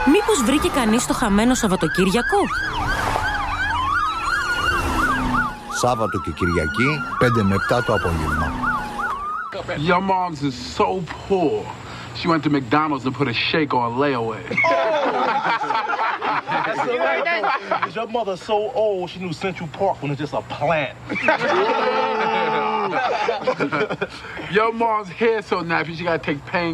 Μήπως βρήκε κανείς το χαμένο Σαββατοκύριακο? Σάββατο και Κυριακή, 5 με 7 το απόγευμα. Your mom's is so poor. She went to McDonald's and put a shake on layaway. Is your mother so old she knew Central Park when it's just a plant? Your mom's hair so nappy she gotta take pain